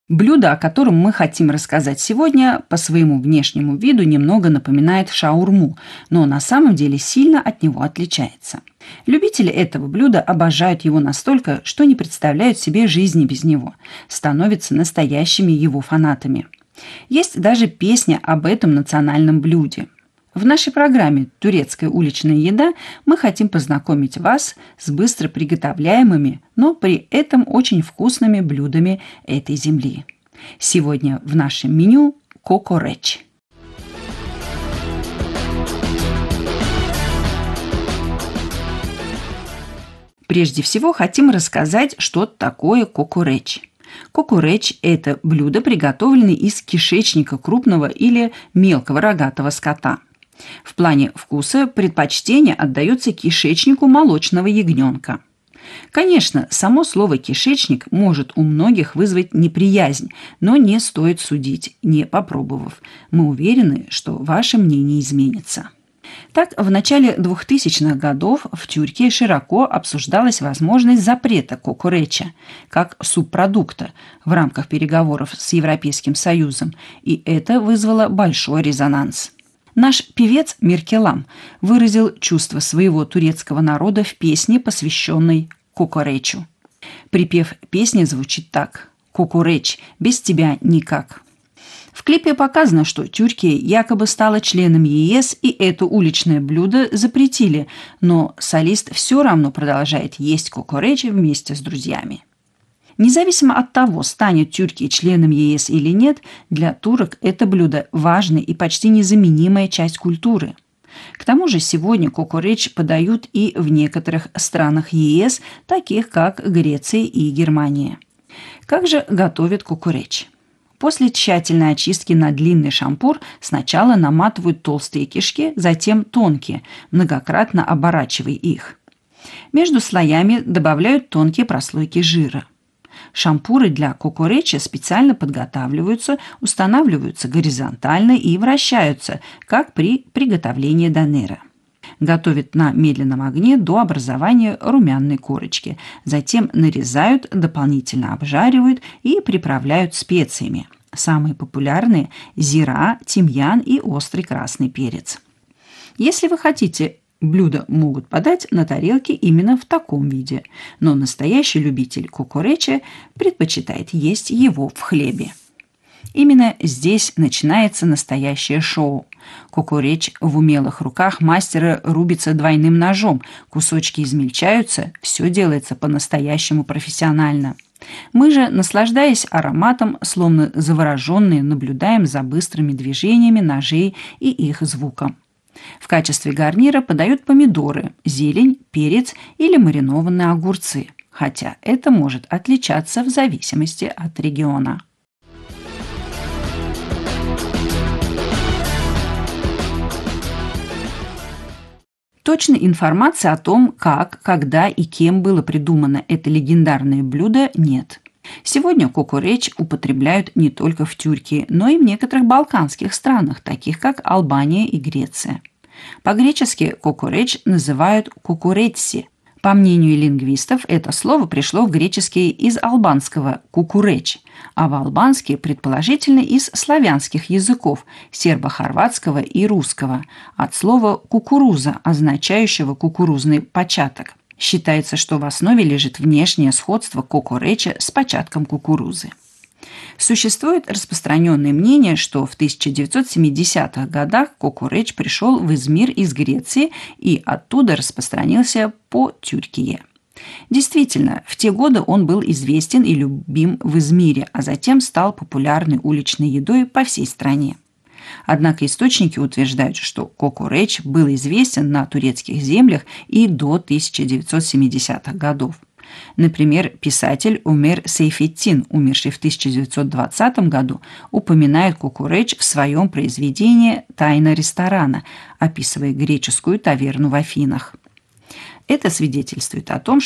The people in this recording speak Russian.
Блюдо, о котором мы хотим рассказать сегодня, по своему внешнему виду немного напоминает шаурму, но на самом деле сильно от него отличается. Любители этого блюда обожают его настолько, что не представляют себе жизни без него, становятся настоящими его фанатами. Есть даже песня об этом национальном блюде. В нашей программе «Турецкая уличная еда» мы хотим познакомить вас с быстро приготовляемыми, но при этом очень вкусными блюдами этой земли. Сегодня в нашем меню кокореч. Прежде всего хотим рассказать, что такое кокореч. Кокореч – это блюдо, приготовленное из кишечника крупного или мелкого рогатого скота. В плане вкуса предпочтение отдается кишечнику молочного ягненка. Конечно, само слово «кишечник» может у многих вызвать неприязнь, но не стоит судить, не попробовав. Мы уверены, что ваше мнение изменится. Так, в начале 2000-х годов в Тюркии широко обсуждалась возможность запрета кокореча как субпродукта в рамках переговоров с Европейским Союзом, и это вызвало большой резонанс. Наш певец Миркелам выразил чувство своего турецкого народа в песне, посвященной кокоречу. Припев песни звучит так: «Кокореч, без тебя никак». В клипе показано, что Тюркия якобы стала членом ЕС, и это уличное блюдо запретили, но солист все равно продолжает есть кокореч вместе с друзьями. Независимо от того, станет Тюркия членом ЕС или нет, для турок это блюдо важная и почти незаменимая часть культуры. К тому же сегодня кокореч подают и в некоторых странах ЕС, таких как Греция и Германия. Как же готовят кокореч? После тщательной очистки на длинный шампур сначала наматывают толстые кишки, затем тонкие, многократно оборачивая их. Между слоями добавляют тонкие прослойки жира. Шампуры для кокореча специально подготавливаются, устанавливаются горизонтально и вращаются, как при приготовлении донера. Готовят на медленном огне до образования румяной корочки. Затем нарезают, дополнительно обжаривают и приправляют специями. Самые популярные – зира, тимьян и острый красный перец. Если вы хотите, блюдо могут подать на тарелке именно в таком виде, но настоящий любитель кокореча предпочитает есть его в хлебе. Именно здесь начинается настоящее шоу. Кокореч в умелых руках мастера рубится двойным ножом, кусочки измельчаются, все делается по-настоящему профессионально. Мы же, наслаждаясь ароматом, словно завороженные, наблюдаем за быстрыми движениями ножей и их звуком. В качестве гарнира подают помидоры, зелень, перец или маринованные огурцы, хотя это может отличаться в зависимости от региона. Точной информации о том, как, когда и кем было придумано это легендарное блюдо, нет. Сегодня кокореч употребляют не только в Тюркии, но и в некоторых балканских странах, таких как Албания и Греция. По-гречески кокореч называют кукуретси. По мнению лингвистов, это слово пришло в греческий из албанского «кукуреч», а в албанский, предположительно, из славянских языков – сербо-хорватского и русского, от слова «кукуруза», означающего «кукурузный початок». Считается, что в основе лежит внешнее сходство кокореча с початком кукурузы. Существует распространенное мнение, что в 1970-х годах кокореч пришел в Измир из Греции и оттуда распространился по Тюркии. Действительно, в те годы он был известен и любим в Измире, а затем стал популярной уличной едой по всей стране. Однако источники утверждают, что кокореч был известен на турецких землях и до 1970-х годов. Например, писатель Умер Сейфеттин, умерший в 1920 году, упоминает кокореч в своем произведении «Тайна ресторана», описывая греческую таверну в Афинах. Это свидетельствует о том,